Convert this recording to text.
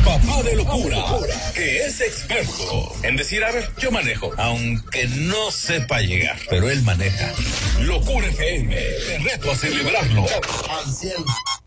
papá de locura, que es experto en decir, a ver, yo manejo, aunque no sepa llegar, pero él maneja. Locura FM, te reto a celebrarlo al 100%.